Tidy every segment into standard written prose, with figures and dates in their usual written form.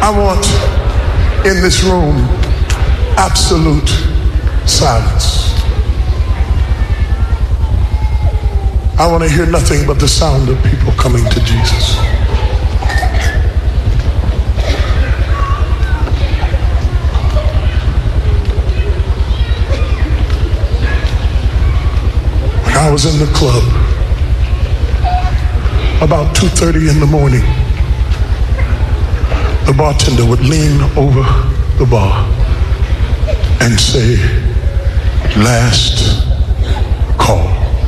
I want in this room absolute silence. I want to hear nothing but the sound of people coming to Jesus. When I was in the club about 2:30 in the morning, the bartender would lean over the bar and say, "Last call."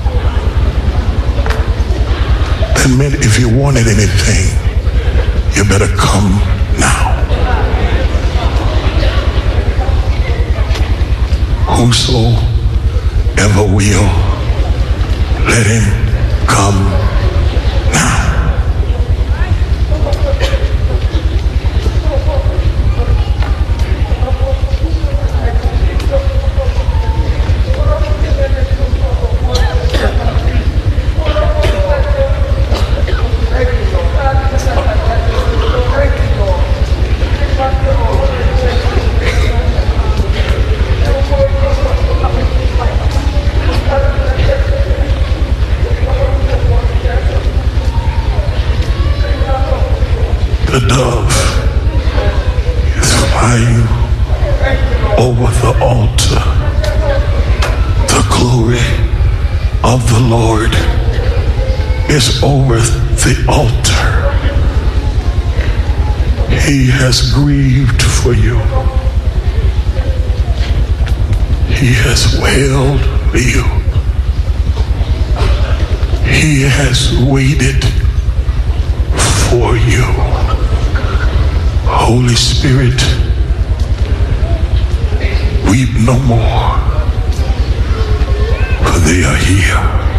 That meant if you wanted anything, you better come now. Whosoever will, let him come now. The dove is flying over the altar. The glory of the Lord is over the altar. He has grieved for you. He has wailed for you. He has waited for you. Holy Spirit, weep no more, for they are here.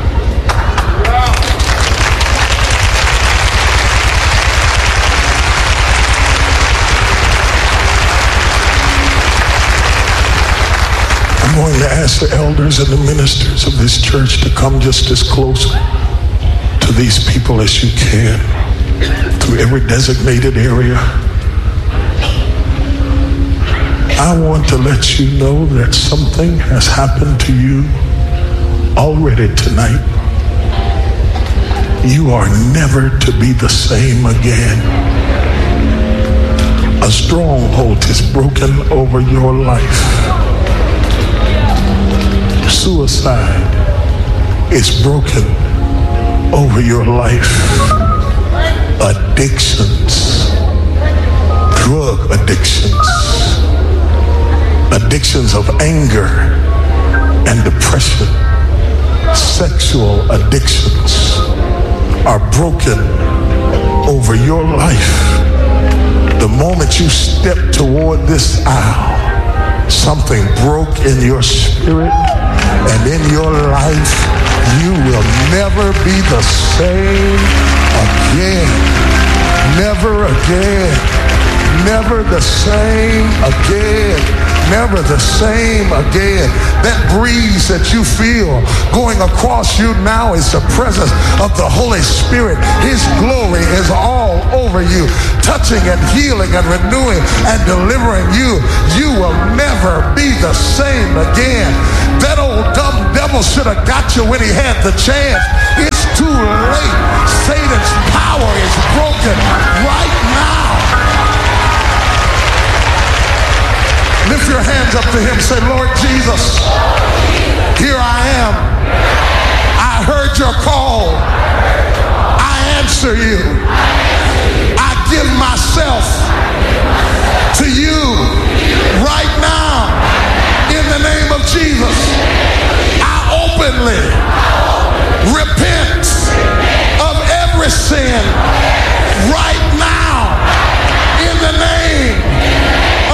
I'm going to ask the elders and the ministers of this church to come just as close to these people as you can, through every designated area. I want to let you know that something has happened to you already tonight. You are never to be the same again. A stronghold is broken over your life. Suicide is broken over your life. Addictions, drug addictions, addictions of anger and depression, sexual addictions are broken over your life. The moment you step toward this aisle, something broke in your spirit and in your life. You will never be the same again. Never again. Never the same again. Never the same again. That breeze that you feel going across you now is the presence of the Holy Spirit. His glory is all over you, touching and healing and renewing and delivering you. You will never be the same again. That old dumb devil should have got you when he had the chance. It's too late. Satan's power is broken right now. Lift your hands up to him. Say, Lord Jesus, here I am. I heard your call. I answer you. I give myself to you right now in the name of Jesus.